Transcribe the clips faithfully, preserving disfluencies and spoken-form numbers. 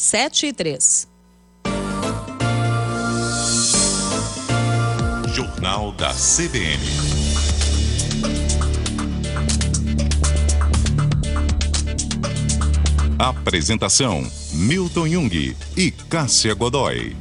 sete e três. Jornal da C B N. Apresentação: Milton Jung e Cássia Godoy.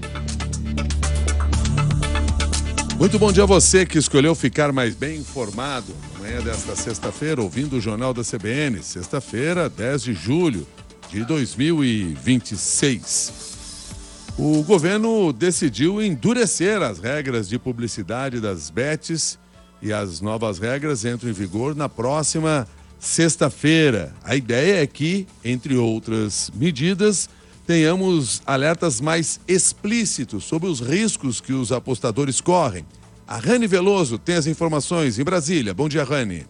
Muito bom dia a você que escolheu ficar mais bem informado. Amanhã desta sexta-feira, ouvindo o Jornal da C B N. Sexta-feira, dez de julho de dois mil e vinte e seis. O governo decidiu endurecer as regras de publicidade das bets e as novas regras entram em vigor na próxima sexta-feira. A ideia é que, entre outras medidas, tenhamos alertas mais explícitos sobre os riscos que os apostadores correm. A Rani Veloso tem as informações em Brasília. Bom dia, Rani.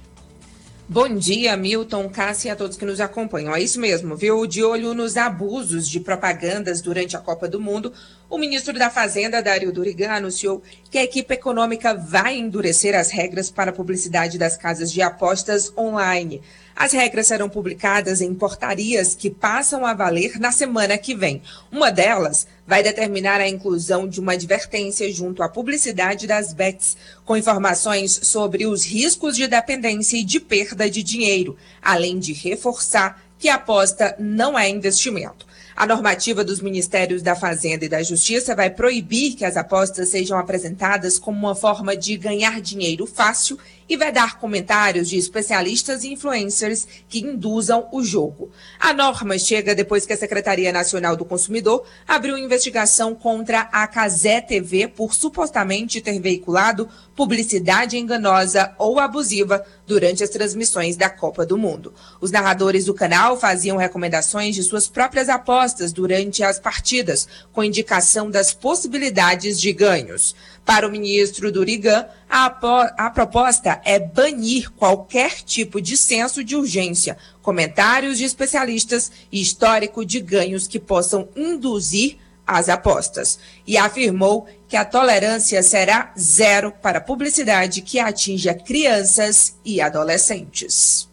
Bom dia, Milton, Cássia e a todos que nos acompanham. É isso mesmo, viu? De olho nos abusos de propagandas durante a Copa do Mundo, o ministro da Fazenda, Dario Durigan, anunciou que a equipe econômica vai endurecer as regras para a publicidade das casas de apostas online. As regras serão publicadas em portarias que passam a valer na semana que vem. Uma delas vai determinar a inclusão de uma advertência junto à publicidade das bets, com informações sobre os riscos de dependência e de perda de dinheiro, além de reforçar que a aposta não é investimento. A normativa dos Ministérios da Fazenda e da Justiça vai proibir que as apostas sejam apresentadas como uma forma de ganhar dinheiro fácil e vai dar comentários de especialistas e influencers que induzam o jogo. A norma chega depois que a Secretaria Nacional do Consumidor abriu investigação contra a Cazé T V por supostamente ter veiculado publicidade enganosa ou abusiva durante as transmissões da Copa do Mundo. Os narradores do canal faziam recomendações de suas próprias apostas durante as partidas, com indicação das possibilidades de ganhos. Para o ministro Durigan, a, a proposta é banir qualquer tipo de senso de urgência, comentários de especialistas e histórico de ganhos que possam induzir as apostas. E afirmou que a tolerância será zero para publicidade que atinja crianças e adolescentes.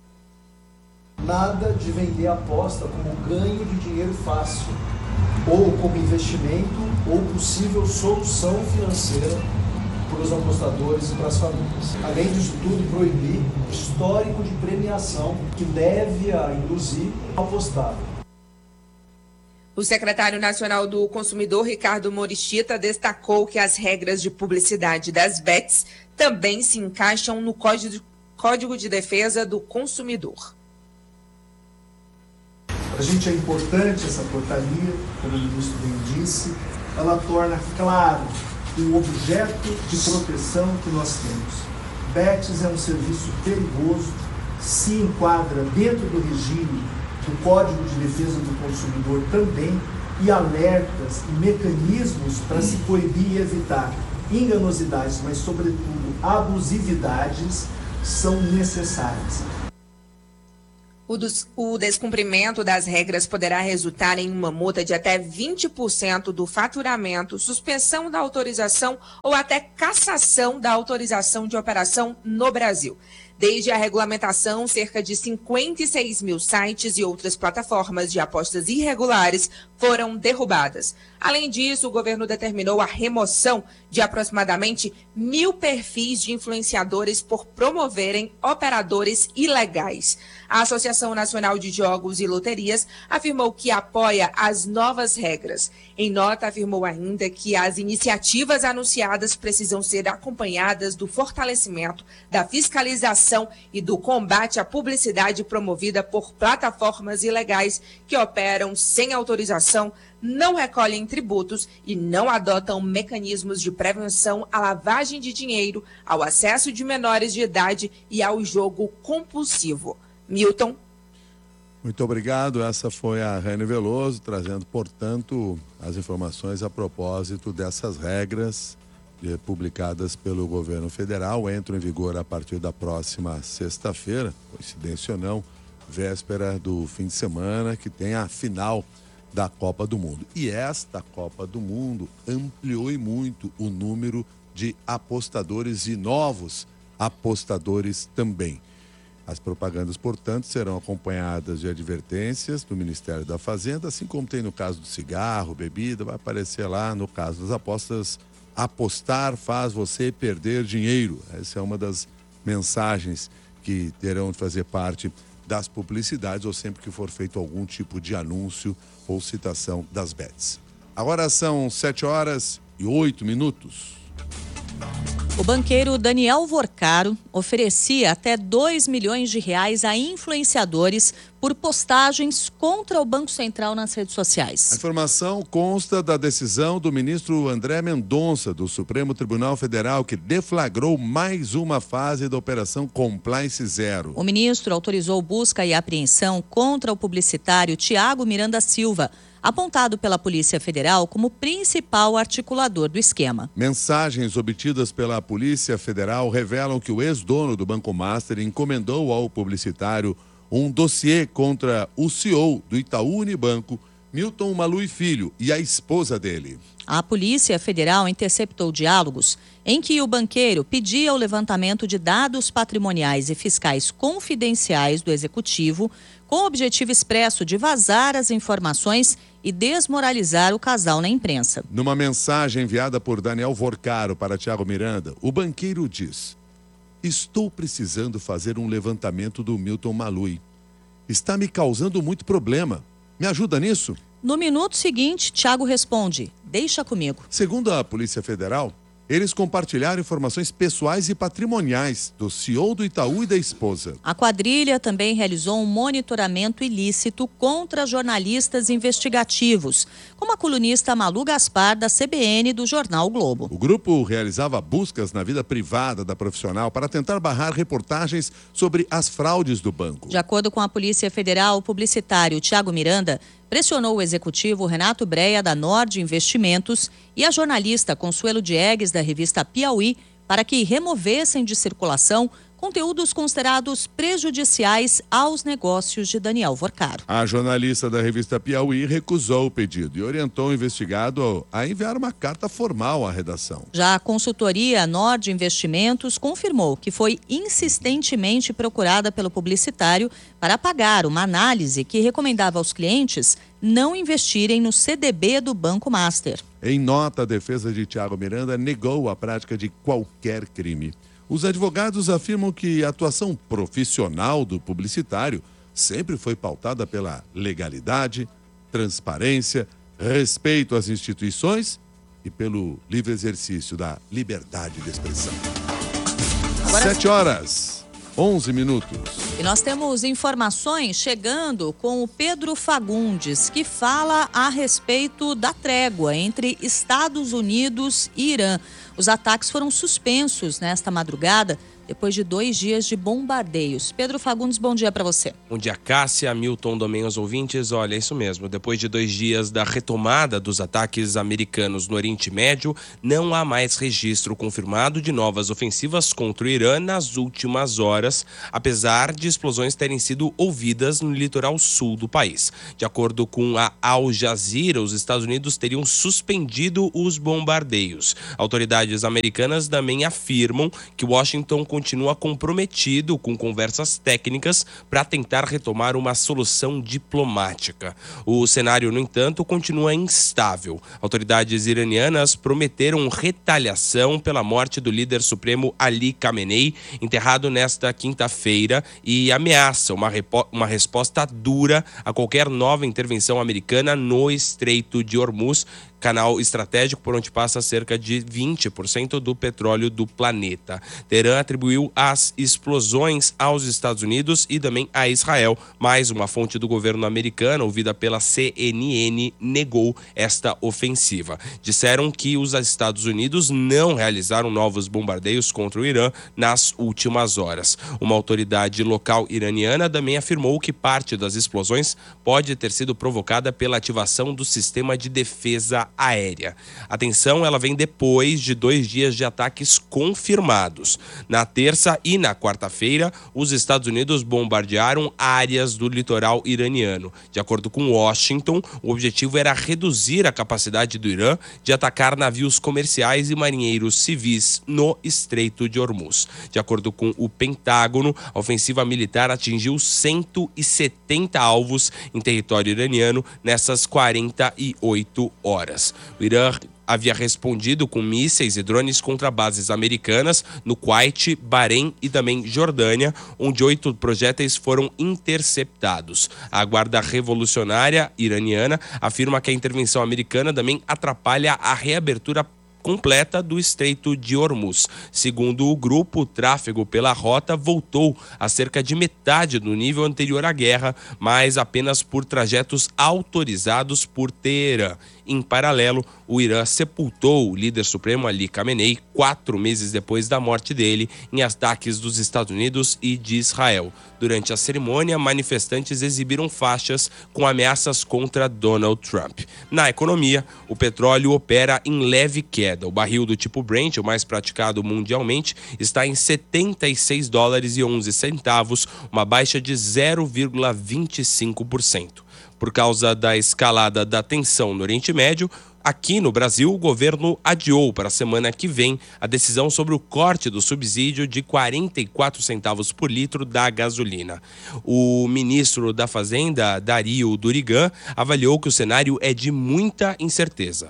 Nada de vender aposta como ganho de dinheiro fácil, ou como investimento, ou possível solução financeira para os apostadores e para as famílias. Além disso tudo, proibir o histórico de premiação que deve a induzir a apostar. O secretário nacional do Consumidor, Ricardo Morichita, destacou que as regras de publicidade das bets também se encaixam no Código de Defesa do Consumidor. Para a gente é importante essa portaria, como o ministro bem disse, ela torna claro o objeto de proteção que nós temos. Bets é um serviço perigoso, se enquadra dentro do regime do Código de Defesa do Consumidor também, e alertas e mecanismos para se coibir e evitar enganosidades, mas sobretudo abusividades, são necessárias. O, dos, o descumprimento das regras poderá resultar em uma multa de até vinte por cento do faturamento, suspensão da autorização ou até cassação da autorização de operação no Brasil. Desde a regulamentação, cerca de cinquenta e seis mil sites e outras plataformas de apostas irregulares foram derrubadas. Além disso, o governo determinou a remoção de aproximadamente mil perfis de influenciadores por promoverem operadores ilegais. A Associação Nacional de Jogos e Loterias afirmou que apoia as novas regras. Em nota, afirmou ainda que as iniciativas anunciadas precisam ser acompanhadas do fortalecimento da fiscalização e do combate à publicidade promovida por plataformas ilegais que operam sem autorização, não recolhem tributos e não adotam mecanismos de prevenção à lavagem de dinheiro, ao acesso de menores de idade e ao jogo compulsivo. Milton. Muito obrigado. Essa foi a Rani Veloso, trazendo, portanto, as informações a propósito dessas regras eh, publicadas pelo governo federal. Entram em vigor a partir da próxima sexta-feira, coincidência ou não, véspera do fim de semana, que tem a final da Copa do Mundo. E esta Copa do Mundo ampliou e muito o número de apostadores e novos apostadores também. As propagandas, portanto, serão acompanhadas de advertências do Ministério da Fazenda, assim como tem no caso do cigarro, bebida, vai aparecer lá no caso das apostas. Apostar faz você perder dinheiro. Essa é uma das mensagens que terão de fazer parte das publicidades ou sempre que for feito algum tipo de anúncio ou citação das bets. Agora são sete horas e oito minutos. O banqueiro Daniel Vorcaro oferecia até dois milhões de reais a influenciadores por postagens contra o Banco Central nas redes sociais. A informação consta da decisão do ministro André Mendonça, do Supremo Tribunal Federal, que deflagrou mais uma fase da Operação Compliance Zero. O ministro autorizou busca e apreensão contra o publicitário Tiago Miranda Silva, apontado pela Polícia Federal como principal articulador do esquema. Mensagens obtidas pela Polícia Federal revelam que o ex-dono do Banco Master encomendou ao publicitário um dossiê contra o C E O do Itaú Unibanco, Milton Malui Filho, e a esposa dele. A Polícia Federal interceptou diálogos em que o banqueiro pedia o levantamento de dados patrimoniais e fiscais confidenciais do executivo, com o objetivo expresso de vazar as informações e desmoralizar o casal na imprensa. Numa mensagem enviada por Daniel Vorcaro para Tiago Miranda, o banqueiro diz: estou precisando fazer um levantamento do Milton Malui. Está me causando muito problema. Me ajuda nisso? No minuto seguinte, Tiago responde: deixa comigo. Segundo a Polícia Federal, eles compartilharam informações pessoais e patrimoniais do C E O do Itaú e da esposa. A quadrilha também realizou um monitoramento ilícito contra jornalistas investigativos, como a colunista Malu Gaspar, da C B N do jornal o Globo. O grupo realizava buscas na vida privada da profissional para tentar barrar reportagens sobre as fraudes do banco. De acordo com a Polícia Federal, o publicitário Tiago Miranda pressionou o executivo Renato Breia, da Nord Investimentos, e a jornalista Consuelo Diegues, da revista Piauí, para que removessem de circulação conteúdos considerados prejudiciais aos negócios de Daniel Vorcaro. A jornalista da revista Piauí recusou o pedido e orientou o investigado a enviar uma carta formal à redação. Já a consultoria Nord Investimentos confirmou que foi insistentemente procurada pelo publicitário para pagar uma análise que recomendava aos clientes não investirem no C D B do Banco Master. Em nota, a defesa de Tiago Miranda negou a prática de qualquer crime. Os advogados afirmam que a atuação profissional do publicitário sempre foi pautada pela legalidade, transparência, respeito às instituições e pelo livre exercício da liberdade de expressão. Agora... Sete horas, onze minutos. E nós temos informações chegando com o Pedro Fagundes, que fala a respeito da trégua entre Estados Unidos e Irã. Os ataques foram suspensos nesta madrugada, depois de dois dias de bombardeios. Pedro Fagundes, bom dia para você. Bom dia, Cássia, Milton, também aos ouvintes. Olha, é isso mesmo. Depois de dois dias da retomada dos ataques americanos no Oriente Médio, não há mais registro confirmado de novas ofensivas contra o Irã nas últimas horas, apesar de explosões terem sido ouvidas no litoral sul do país. De acordo com a Al Jazeera, os Estados Unidos teriam suspendido os bombardeios. Autoridades americanas também afirmam que Washington continua comprometido com conversas técnicas para tentar retomar uma solução diplomática. O cenário, no entanto, continua instável. Autoridades iranianas prometeram retaliação pela morte do líder supremo Ali Khamenei, enterrado nesta quinta-feira, e ameaça uma, repo- uma resposta dura a qualquer nova intervenção americana no Estreito de Hormuz, canal estratégico por onde passa cerca de vinte por cento do petróleo do planeta. Teherã atribuiu as explosões aos Estados Unidos e também a Israel, mas uma fonte do governo americano, ouvida pela C N N, negou esta ofensiva. Disseram que os Estados Unidos não realizaram novos bombardeios contra o Irã nas últimas horas. Uma autoridade local iraniana também afirmou que parte das explosões pode ter sido provocada pela ativação do sistema de defesa aérea. A tensão, ela vem depois de dois dias de ataques confirmados. Na terça e na quarta-feira, os Estados Unidos bombardearam áreas do litoral iraniano. De acordo com Washington, o objetivo era reduzir a capacidade do Irã de atacar navios comerciais e marinheiros civis no Estreito de Hormuz. De acordo com o Pentágono, a ofensiva militar atingiu cento e setenta alvos em território iraniano nessas quarenta e oito horas. O Irã havia respondido com mísseis e drones contra bases americanas no Kuwait, Bahrein e também Jordânia, onde oito projéteis foram interceptados. A Guarda Revolucionária iraniana afirma que a intervenção americana também atrapalha a reabertura completa do Estreito de Hormuz. Segundo o grupo, o tráfego pela rota voltou a cerca de metade do nível anterior à guerra, mas apenas por trajetos autorizados por Teherã. Em paralelo, o Irã sepultou o líder supremo Ali Khamenei quatro meses depois da morte dele em ataques dos Estados Unidos e de Israel. Durante a cerimônia, manifestantes exibiram faixas com ameaças contra Donald Trump. Na economia, o petróleo opera em leve queda. O barril do tipo Brent, o mais praticado mundialmente, está em setenta e seis dólares e onze centavos, uma baixa de zero vírgula vinte e cinco por cento. Por causa da escalada da tensão no Oriente Médio, aqui no Brasil, o governo adiou para a semana que vem a decisão sobre o corte do subsídio de quarenta e quatro centavos por litro da gasolina. O ministro da Fazenda, Dario Durigan, avaliou que o cenário é de muita incerteza.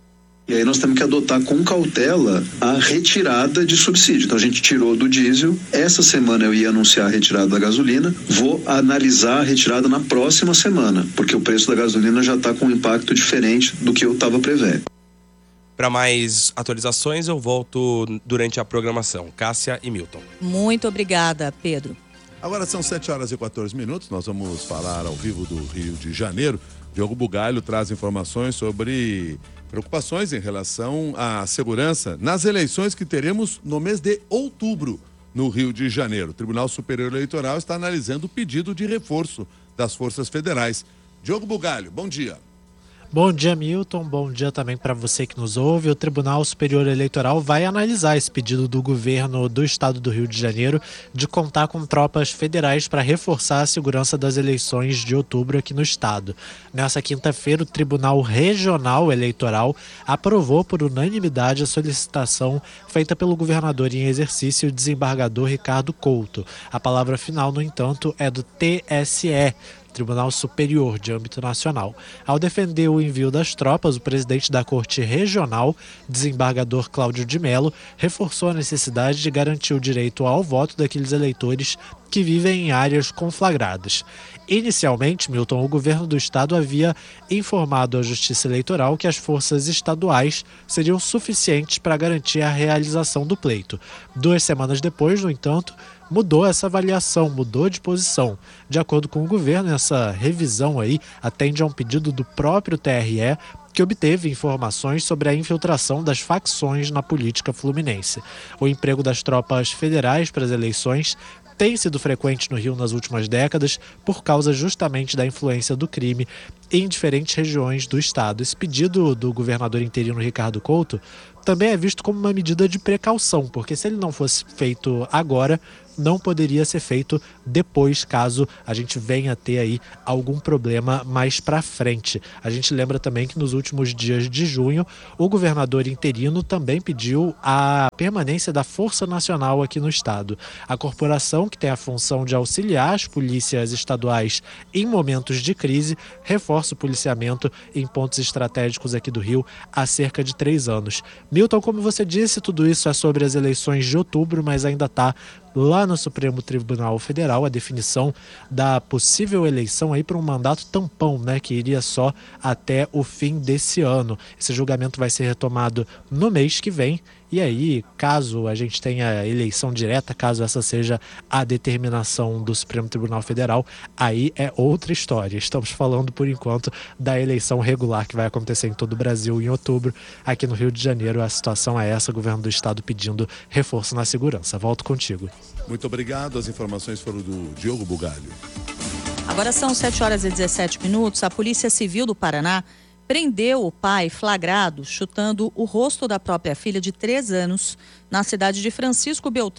E aí nós temos que adotar com cautela a retirada de subsídio. Então a gente tirou do diesel, essa semana eu ia anunciar a retirada da gasolina, vou analisar a retirada na próxima semana, porque o preço da gasolina já está com um impacto diferente do que eu estava prevendo. Para mais atualizações eu volto durante a programação. Cássia e Milton. Muito obrigada, Pedro. Agora são sete horas e quatorze minutos, nós vamos falar ao vivo do Rio de Janeiro. Diogo Bugalho traz informações sobre preocupações em relação à segurança nas eleições que teremos no mês de outubro no Rio de Janeiro. O Tribunal Superior Eleitoral está analisando o pedido de reforço das forças federais. Diogo Bugalho, bom dia. Bom dia, Milton. Bom dia também para você que nos ouve. O Tribunal Superior Eleitoral vai analisar esse pedido do governo do estado do Rio de Janeiro de contar com tropas federais para reforçar a segurança das eleições de outubro aqui no estado. Nessa quinta-feira, o Tribunal Regional Eleitoral aprovou por unanimidade a solicitação feita pelo governador em exercício, o desembargador Ricardo Couto. A palavra final, no entanto, é do T S E, Tribunal Superior de âmbito nacional. Ao defender o envio das tropas, o presidente da Corte Regional, desembargador Cláudio de Mello, reforçou a necessidade de garantir o direito ao voto daqueles eleitores que vivem em áreas conflagradas. Inicialmente, Milton, o governo do estado havia informado à Justiça Eleitoral que as forças estaduais seriam suficientes para garantir a realização do pleito. Duas semanas depois, no entanto, mudou essa avaliação, mudou de posição. De acordo com o governo, essa revisão aí atende a um pedido do próprio T R E, que obteve informações sobre a infiltração das facções na política fluminense. O emprego das tropas federais para as eleições tem sido frequente no Rio nas últimas décadas por causa justamente da influência do crime em diferentes regiões do estado. Esse pedido do governador interino Ricardo Couto também é visto como uma medida de precaução, porque se ele não fosse feito agora, não poderia ser feito depois, caso a gente venha a ter aí algum problema mais para frente. A gente lembra também que nos últimos dias de junho, o governador interino também pediu a permanência da Força Nacional aqui no estado. A corporação, que tem a função de auxiliar as polícias estaduais em momentos de crise, reforça o policiamento em pontos estratégicos aqui do Rio há cerca de três anos. Milton, como você disse, tudo isso é sobre as eleições de outubro, mas ainda está lá no Supremo Tribunal Federal a definição da possível eleição aí para um mandato tampão, né, que iria só até o fim desse ano. Esse julgamento vai ser retomado no mês que vem. E aí, caso a gente tenha eleição direta, caso essa seja a determinação do Supremo Tribunal Federal, aí é outra história. Estamos falando, por enquanto, da eleição regular que vai acontecer em todo o Brasil em outubro. Aqui no Rio de Janeiro, a situação é essa, o governo do estado pedindo reforço na segurança. Volto contigo. Muito obrigado. As informações foram do Diogo Bugalho. Agora são sete horas e dezessete minutos. A Polícia Civil do Paraná prendeu o pai flagrado chutando o rosto da própria filha de três anos na cidade de Francisco Beltrão.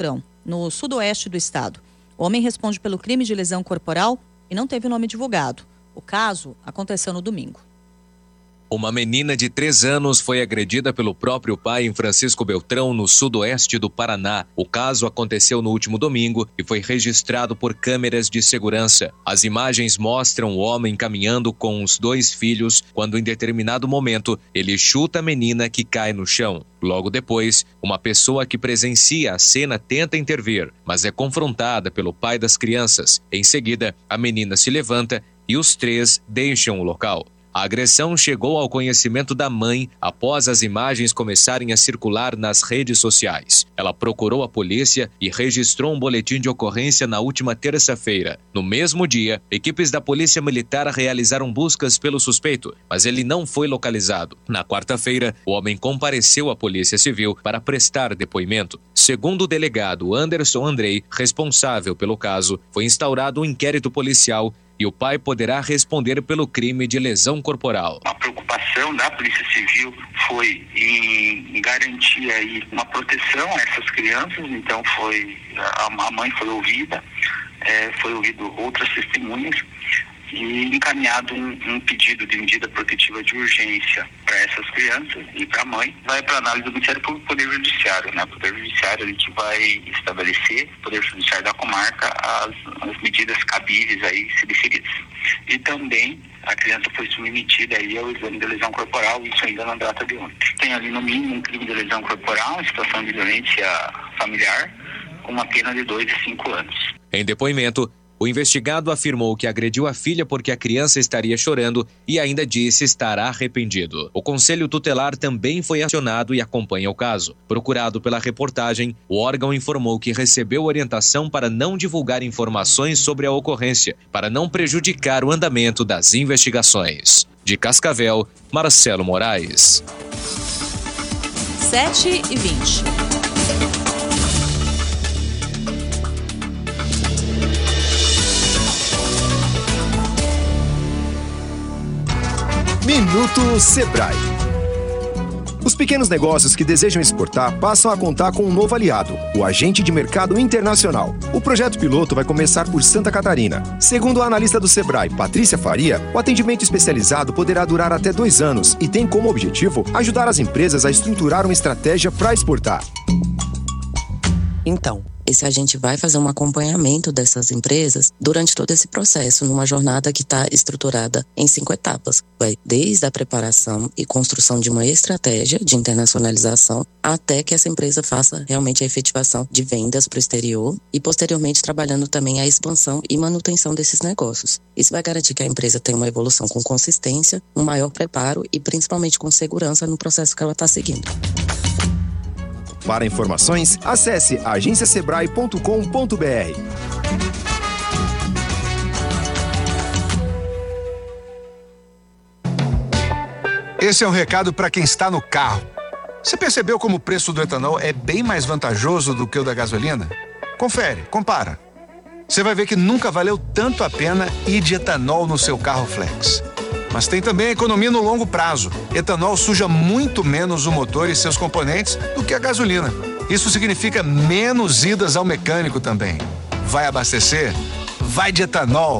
no sudoeste do estado. O homem responde pelo crime de lesão corporal e não teve nome divulgado. O caso aconteceu no domingo. Uma menina de três anos foi agredida pelo próprio pai em Francisco Beltrão, no sudoeste do Paraná. O caso aconteceu no último domingo e foi registrado por câmeras de segurança. As imagens mostram o homem caminhando com os dois filhos quando, em determinado momento, ele chuta a menina que cai no chão. Logo depois, uma pessoa que presencia a cena tenta intervir, mas é confrontada pelo pai das crianças. Em seguida, a menina se levanta e os três deixam o local. A agressão chegou ao conhecimento da mãe após as imagens começarem a circular nas redes sociais. Ela procurou a polícia e registrou um boletim de ocorrência na última terça-feira. No mesmo dia, equipes da Polícia Militar realizaram buscas pelo suspeito, mas ele não foi localizado. Na quarta-feira, o homem compareceu à Polícia Civil para prestar depoimento. Segundo o delegado Anderson Andrei, responsável pelo caso, foi instaurado um inquérito policial e o pai poderá responder pelo crime de lesão corporal. A preocupação da Polícia Civil foi em garantir aí uma proteção a essas crianças, então foi a mãe foi ouvida, é, foi ouvido outras testemunhas e encaminhado um, um pedido de medida protetiva de urgência para essas crianças e para a mãe. Vai para análise do Ministério Público e Poder Judiciário, né? O Poder Judiciário ele que vai estabelecer, o Poder Judiciário da comarca, as, as medidas cabíveis aí se deferidas. E também a criança foi submetida aí ao exame de lesão corporal, isso ainda não data de ontem. Tem ali no mínimo um crime de lesão corporal, situação de violência familiar, com uma pena de dois a cinco anos. Em depoimento, o investigado afirmou que agrediu a filha porque a criança estaria chorando e ainda disse estar arrependido. O Conselho Tutelar também foi acionado e acompanha o caso. Procurado pela reportagem, o órgão informou que recebeu orientação para não divulgar informações sobre a ocorrência, para não prejudicar o andamento das investigações. De Cascavel, Marcelo Moraes. sete e vinte. Minuto Sebrae. Os pequenos negócios que desejam exportar passam a contar com um novo aliado, o Agente de Mercado Internacional. O projeto piloto vai começar por Santa Catarina. Segundo a analista do Sebrae, Patrícia Faria, o atendimento especializado poderá durar até dois anos e tem como objetivo ajudar as empresas a estruturar uma estratégia para exportar. Então, esse agente vai fazer um acompanhamento dessas empresas durante todo esse processo, numa jornada que está estruturada em cinco etapas. Vai desde a preparação e construção de uma estratégia de internacionalização até que essa empresa faça realmente a efetivação de vendas para o exterior e, posteriormente, trabalhando também a expansão e manutenção desses negócios. Isso vai garantir que a empresa tenha uma evolução com consistência, um maior preparo e, principalmente, com segurança no processo que ela está seguindo. Para informações, acesse agência sebrae ponto com ponto br. Esse é um recado para quem está no carro. Você percebeu como o preço do etanol é bem mais vantajoso do que o da gasolina? Confere, compara. Você vai ver que nunca valeu tanto a pena ir de etanol no seu carro flex. Mas tem também a economia no longo prazo. Etanol suja muito menos o motor e seus componentes do que a gasolina. Isso significa menos idas ao mecânico também. Vai abastecer? Vai de etanol!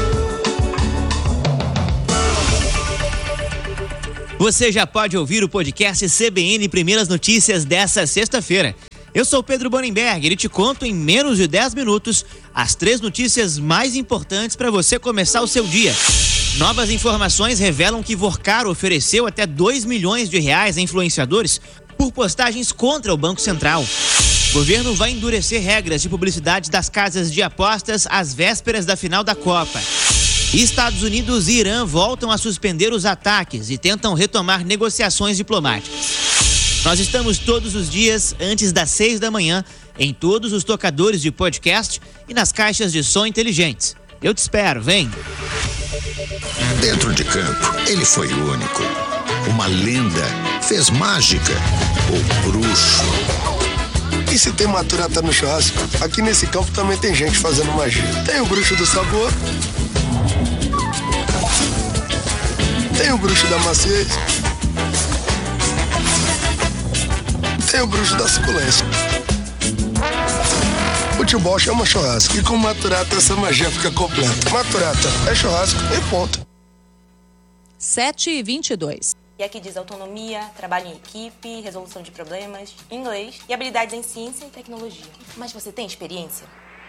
Você já pode ouvir o podcast C B N Primeiras Notícias dessa sexta-feira. Eu sou Pedro Bonenberg e te conto em menos de dez minutos as três notícias mais importantes para você começar o seu dia. Novas informações revelam que Vorcar ofereceu até dois milhões de reais a influenciadores por postagens contra o Banco Central. O governo vai endurecer regras de publicidade das casas de apostas às vésperas da final da Copa. Estados Unidos e Irã voltam a suspender os ataques e tentam retomar negociações diplomáticas. Nós estamos todos os dias antes das seis da manhã em todos os tocadores de podcast e nas caixas de som inteligentes. Eu te espero, vem! Dentro de campo, ele foi único. Uma lenda, fez mágica, o bruxo. E se tem maturata no churrasco, aqui nesse campo também tem gente fazendo magia. Tem o bruxo do sabor, tem o bruxo da maciez, tem o bruxo da suculência. Futebol chama churrasco. E com Maturata essa magia fica completa. Maturata é churrasco e ponto. sete e vinte e dois. E aqui diz autonomia, trabalho em equipe, resolução de problemas, inglês e habilidades em ciência e tecnologia. Mas você tem experiência?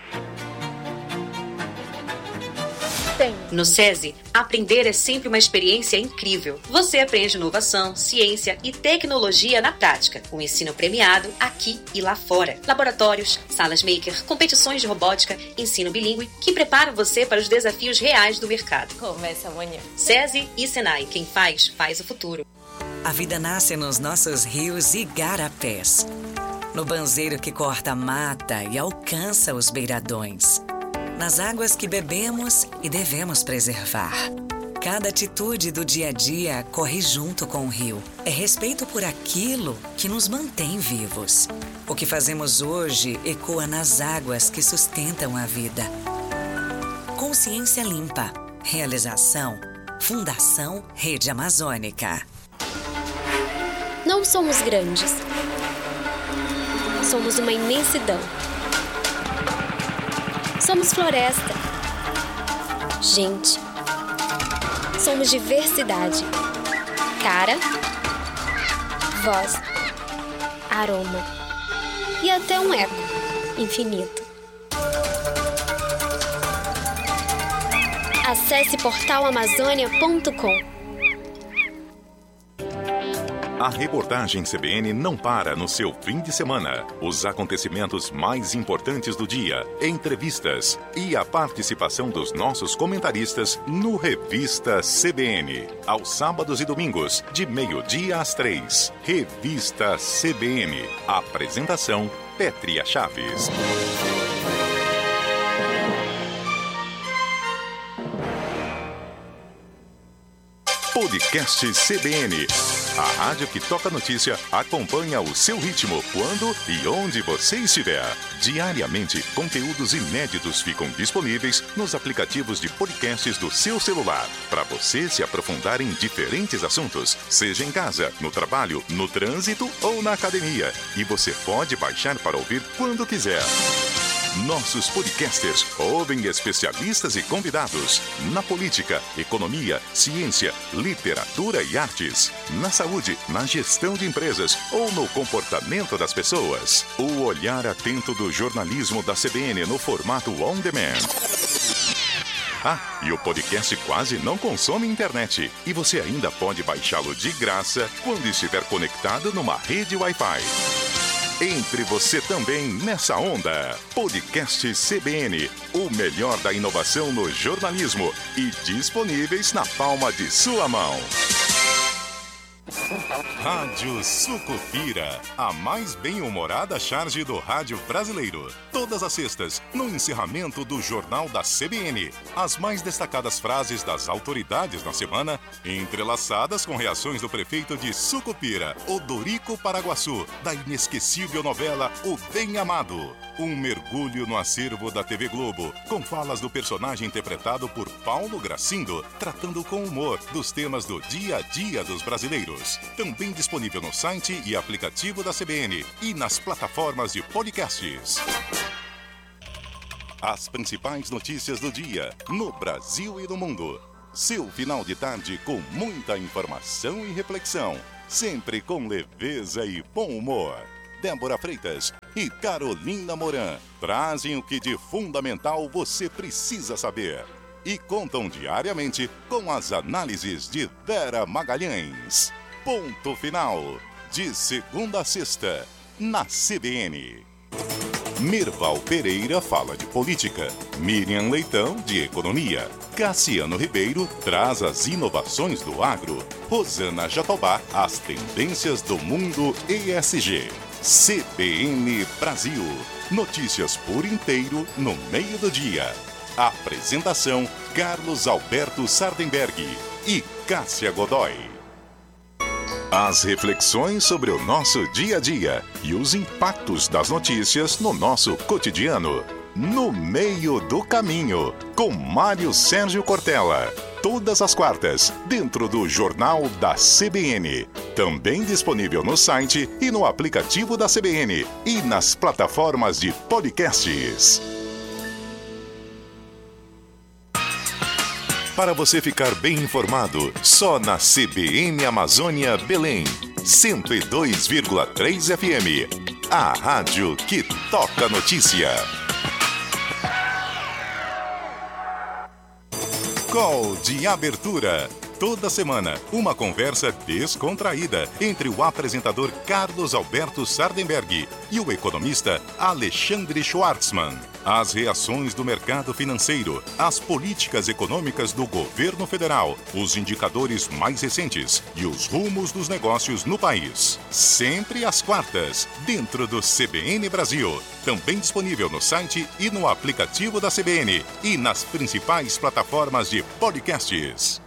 Tem. No SESI, aprender é sempre uma experiência incrível. Você aprende inovação, ciência e tecnologia na prática, com ensino premiado aqui e lá fora. Laboratórios, salas maker, competições de robótica, ensino bilíngue que preparam você para os desafios reais do mercado. Começa amanhã. SESI e Senai, quem faz, faz o futuro. A vida nasce nos nossos rios e igarapés. No banzeiro que corta a mata e alcança os beiradões. Nas águas que bebemos e devemos preservar. Cada atitude do dia a dia corre junto com o rio. É respeito por aquilo que nos mantém vivos. O que fazemos hoje ecoa nas águas que sustentam a vida. Consciência Limpa. Realização. Fundação Rede Amazônica. Não somos grandes. Somos uma imensidão. Somos floresta. Gente. Somos diversidade. Cara. Voz. Aroma. E até um eco infinito. Acesse portal amazônia ponto com. A reportagem C B N não para no seu fim de semana. Os acontecimentos mais importantes do dia, entrevistas e a participação dos nossos comentaristas no Revista C B N. Aos sábados e domingos, de meio-dia às três. Revista C B N. Apresentação, Pétria Chaves. Podcast C B N. A rádio que toca notícia acompanha o seu ritmo quando e onde você estiver. Diariamente, conteúdos inéditos ficam disponíveis nos aplicativos de podcasts do seu celular, para você se aprofundar em diferentes assuntos, seja em casa, no trabalho, no trânsito ou na academia. E você pode baixar para ouvir quando quiser. Nossos podcasters ouvem especialistas e convidados na política, economia, ciência, literatura e artes, na saúde, na gestão de empresas ou no comportamento das pessoas. O olhar atento do jornalismo da C B N no formato on demand. Ah, e o podcast quase não consome internet e você ainda pode baixá-lo de graça quando estiver conectado numa rede Wi-Fi. Entre você também nessa onda. Podcast C B N, o melhor da inovação no jornalismo e disponíveis na palma de sua mão. Rádio Sucupira, a mais bem-humorada charge do rádio brasileiro. Todas as sextas, no encerramento do Jornal da C B N. As mais destacadas frases das autoridades na semana, entrelaçadas com reações do prefeito de Sucupira, Odorico Paraguaçu, da inesquecível novela O Bem Amado. Um mergulho no acervo da T V Globo, com falas do personagem interpretado por Paulo Gracindo, tratando com humor dos temas do dia a dia dos brasileiros. Também disponível no site e aplicativo da C B N e nas plataformas de podcasts. As principais notícias do dia, no Brasil e no mundo. Seu final de tarde com muita informação e reflexão, sempre com leveza e bom humor. Débora Freitas e Carolina Moran trazem o que de fundamental você precisa saber e contam diariamente com as análises de Vera Magalhães. Ponto final, de segunda a sexta, na C B N. Mirval Pereira fala de política, Miriam Leitão de economia, Cassiano Ribeiro traz as inovações do agro, Rosana Jatobá as tendências do mundo E S G. C B N Brasil, notícias por inteiro no meio do dia. Apresentação, Carlos Alberto Sardenberg e Cássia Godoy. As reflexões sobre o nosso dia a dia e os impactos das notícias no nosso cotidiano. No meio do caminho, com Mário Sérgio Cortella. todas as quartas, dentro do Jornal da C B N. Também disponível no site e no aplicativo da C B N e nas plataformas de podcasts. Para você ficar bem informado, só na C B N Amazônia Belém, cento e dois vírgula três F M, a rádio que toca notícia. Call de abertura. Toda semana, uma conversa descontraída entre o apresentador Carlos Alberto Sardenberg e o economista Alexandre Schwartzman. As reações do mercado financeiro, as políticas econômicas do governo federal, os indicadores mais recentes e os rumos dos negócios no país. Sempre às quartas, dentro do C B N Brasil. Também disponível no site e no aplicativo da C B N e nas principais plataformas de podcasts.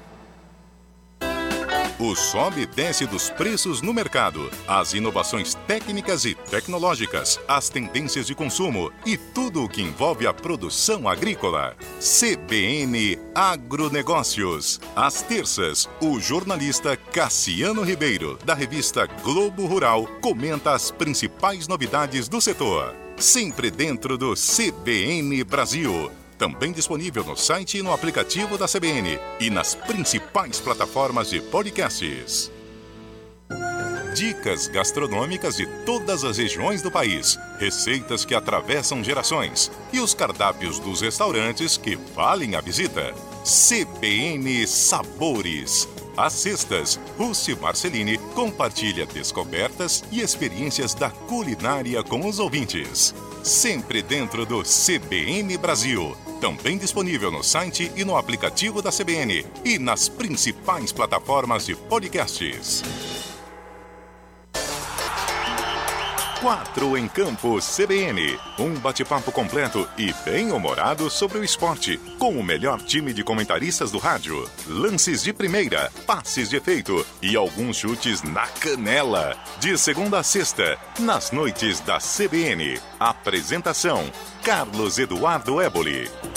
O sobe e desce dos preços no mercado, as inovações técnicas e tecnológicas, as tendências de consumo e tudo o que envolve a produção agrícola. C B N Agronegócios. Às terças, o jornalista Cassiano Ribeiro, da revista Globo Rural, comenta as principais novidades do setor. Sempre dentro do C B N Brasil. Também disponível no site e no aplicativo da C B N e nas principais plataformas de podcasts. Dicas gastronômicas de todas as regiões do país, receitas que atravessam gerações e os cardápios dos restaurantes que valem a visita. C B N Sabores. Às sextas, Rússi Marcelini compartilha descobertas e experiências da culinária com os ouvintes. Sempre dentro do C B N Brasil. Também disponível no site e no aplicativo da C B N e nas principais plataformas de podcasts. Quatro em Campo C B N. Um bate-papo completo e bem-humorado sobre o esporte, com o melhor time de comentaristas do rádio. Lances de primeira, passes de efeito e alguns chutes na canela. De segunda a sexta, nas noites da C B N. Apresentação: Carlos Eduardo Éboli.